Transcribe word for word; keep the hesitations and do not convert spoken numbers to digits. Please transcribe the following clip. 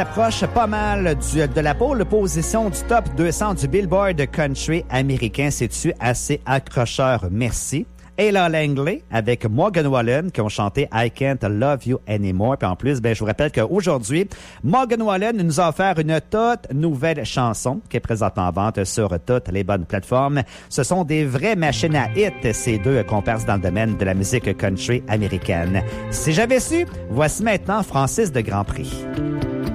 approche pas mal du, de la pole position du top deux cents du Billboard Country américain. C'est-tu assez accrocheur? Merci. Ella Langley avec Morgan Wallen qui ont chanté I Can't Love You Anymore. Puis en plus, ben, je vous rappelle qu'aujourd'hui, Morgan Wallen nous a offert une toute nouvelle chanson qui est présentement en vente sur toutes les bonnes plateformes. Ce sont des vraies machines à hit, ces deux comparses dans le domaine de la musique country américaine. Si j'avais su, voici maintenant Francis de Grandpré.